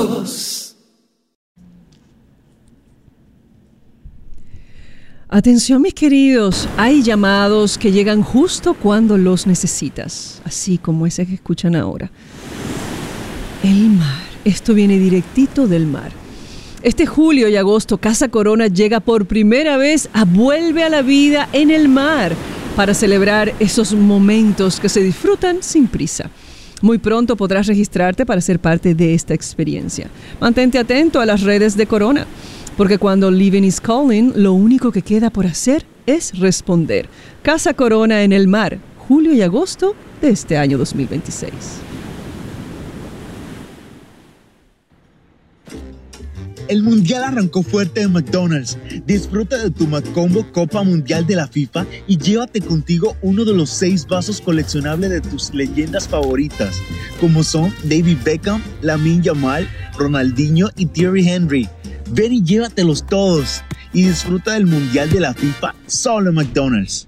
Atención, mis queridos, hay llamados que llegan justo cuando los necesitas, así como ese que escuchan ahora. El mar, esto viene directito del mar. Este julio y agosto, Casa Corona llega por primera vez a Vuelve a la Vida en el Mar para celebrar esos momentos que se disfrutan sin prisa. Muy pronto podrás registrarte para ser parte de esta experiencia. Mantente atento a las redes de Corona, porque cuando Living is Calling, lo único que queda por hacer es responder. Casa Corona en el Mar, julio y agosto de este año 2026. El Mundial arrancó fuerte en McDonald's. Disfruta de tu McCombo Copa Mundial de la FIFA y llévate contigo uno de los 6 vasos coleccionables de tus leyendas favoritas, como son David Beckham, Lamine Yamal, Ronaldinho y Thierry Henry. Ven y llévatelos todos y disfruta del Mundial de la FIFA solo en McDonald's.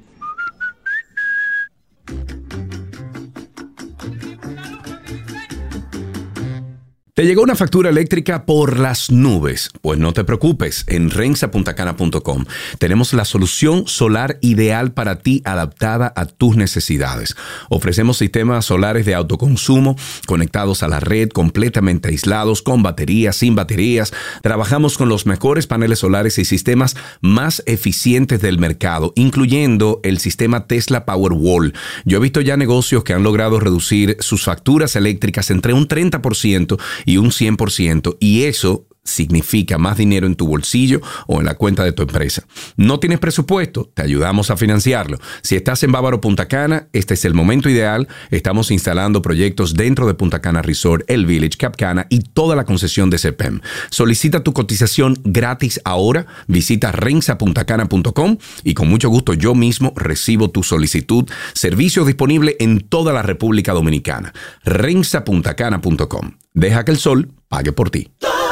¿Te llegó una factura eléctrica por las nubes? Pues no te preocupes, en rensapuntacana.com tenemos la solución solar ideal para ti, adaptada a tus necesidades. Ofrecemos sistemas solares de autoconsumo conectados a la red, completamente aislados, con baterías, sin baterías. Trabajamos con los mejores paneles solares y sistemas más eficientes del mercado, incluyendo el sistema Tesla Powerwall. Yo he visto ya negocios que han logrado reducir sus facturas eléctricas entre un 30% y un 100%, y eso significa más dinero en tu bolsillo o en la cuenta de tu empresa. ¿No tienes presupuesto? Te ayudamos a financiarlo. Si estás en Bávaro Punta Cana, este es el momento ideal. Estamos instalando proyectos dentro de Punta Cana Resort, El Village, Cap Cana y toda la concesión de CPEM. Solicita tu cotización gratis ahora. Visita rensapuntacana.com y con mucho gusto yo mismo recibo tu solicitud. Servicio disponible en toda la República Dominicana. rensapuntacana.com. Deja que el sol pague por ti.